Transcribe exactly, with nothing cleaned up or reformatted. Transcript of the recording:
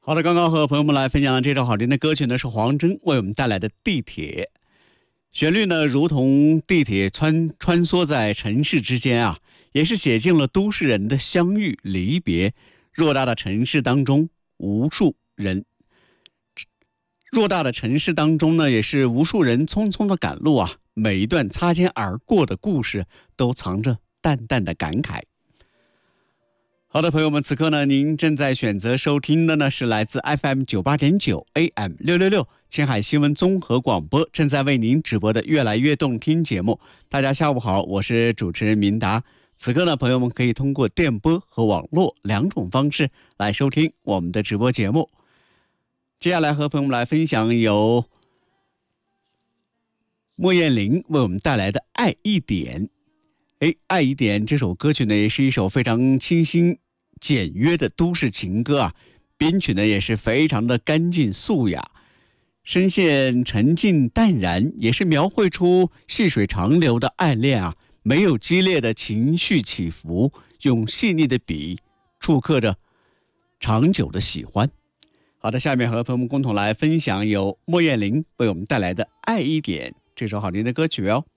好的，刚刚和朋友们来分享的这首好听的歌曲呢，是黄征为我们带来的《地铁》。旋律呢，如同地铁穿穿梭在城市之间啊，也是写尽了都市人的相遇离别。偌大的城市当中，无数人，偌大的城市当中呢，也是无数人匆匆的赶路啊。每一段擦肩而过的故事，都藏着淡淡的感慨。好的，朋友们，此刻呢，您正在选择收听的呢是来自 F M 九八点九 A M 六六六青海新闻综合广播正在为您直播的越来越动听节目。大家下午好，我是主持人明达。此刻呢，朋友们可以通过电波和网络两种方式来收听我们的直播节目。接下来和朋友们来分享由莫艳玲为我们带来的《爱一点》。哎，《爱一点》这首歌曲呢，也是一首非常清新简约的都市情歌啊，编曲呢也是非常的干净素雅，声线沉静淡然，也是描绘出细水长流的爱恋啊，没有激烈的情绪起伏，用细腻的笔触刻着长久的喜欢。好的，下面和朋友们共同来分享由莫艳玲为我们带来的《爱一点》这首好听的歌曲哦。